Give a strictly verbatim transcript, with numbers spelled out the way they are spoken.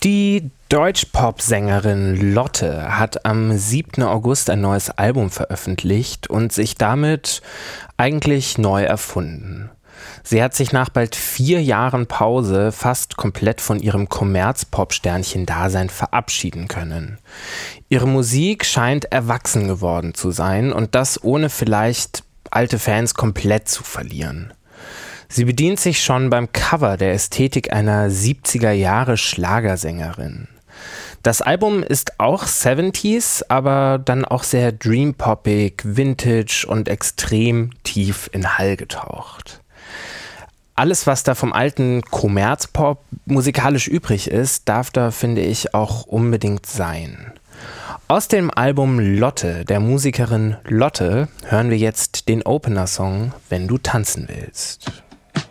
Die Deutschpop-Sängerin Lotte hat am siebten August ein neues Album veröffentlicht und sich damit eigentlich neu erfunden. Sie hat sich nach bald vier Jahren Pause fast komplett von ihrem Kommerz-Pop-Sternchen-Dasein verabschieden können. Ihre Musik scheint erwachsen geworden zu sein und das ohne vielleicht alte Fans komplett zu verlieren. Sie bedient sich schon beim Cover der Ästhetik einer siebziger-Jahre-Schlagersängerin. Das Album ist auch siebziger, aber dann auch sehr dreampoppig, vintage und extrem tief in Hall getaucht. Alles, was da vom alten Kommerzpop musikalisch übrig ist, darf da, finde ich, auch unbedingt sein. Aus dem Album Lotte, der Musikerin Lotte, hören wir jetzt den Opener-Song "Wenn du tanzen willst".